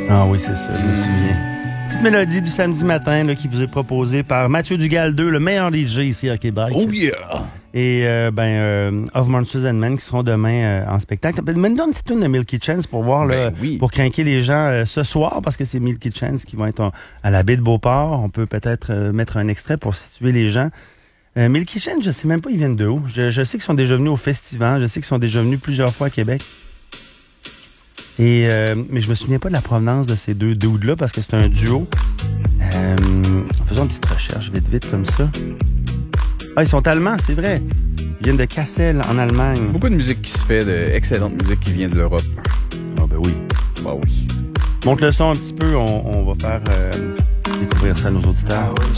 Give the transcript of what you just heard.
Ah oui, c'est ça, je me souviens. Petite mélodie du samedi matin là, qui vous est proposée par Mathieu Dugal 2, le meilleur DJ ici à Québec. Oh yeah! Et Of Monsters and Men qui seront demain en spectacle. Mais donne une petite tune de Milky Chance pour voir, là, pour craquer les gens ce soir, parce que c'est Milky Chance qui vont être à la baie de Beauport. On peut peut-être mettre un extrait pour situer les gens. Milky Chance, je sais même pas ils viennent de où. Je sais qu'ils sont déjà venus au festival, je sais qu'ils sont déjà venus plusieurs fois à Québec. Et mais je me souviens pas de la provenance de ces deux dudes-là parce que c'est un duo. Faisons une petite recherche vite comme ça. Ah, ils sont allemands, c'est vrai. Ils viennent de Kassel, en Allemagne. Beaucoup de musique qui se fait, d'excellente musique qui vient de l'Europe. Ah ben oui. Bah oui. Monte le son un petit peu, on va faire découvrir ça à nos auditeurs.